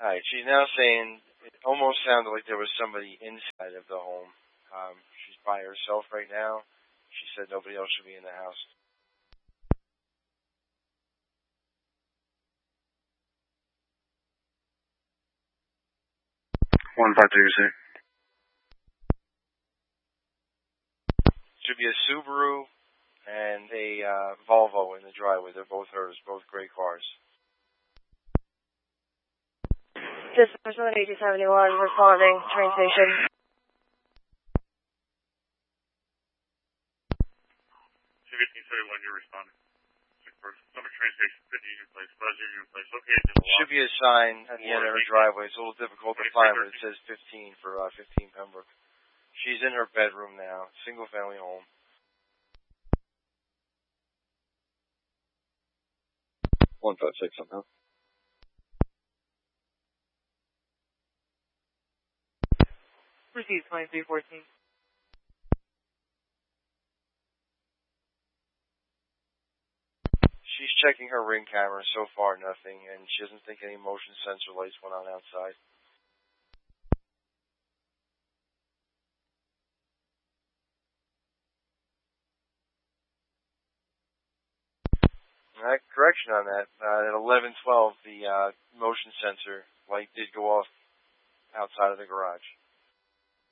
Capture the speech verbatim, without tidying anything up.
All right, she's now saying it almost sounded like there was somebody inside of the home. Um, she's by herself right now. She said nobody else should be in the house. One five two six. Should be a Subaru and a uh, Volvo in the driveway. They're both hers, both gray cars. This person at eighty seventy-one responding, train station. fifteen seventy-one, you're responding. Summer train station, fifty Union Place, Buzz Union Place. Okay, should be a sign at the end of her driveway. It's a little difficult to find, but it says fifteen for uh, fifteen Pembroke. She's in her bedroom now, single family home. One five six somehow. Receive twenty-three fourteen. She's checking her ring camera. So far, nothing, and she doesn't think any motion sensor lights went on outside. All right, correction on that. Uh, at eleven twelve, the uh, motion sensor light did go off outside of the garage.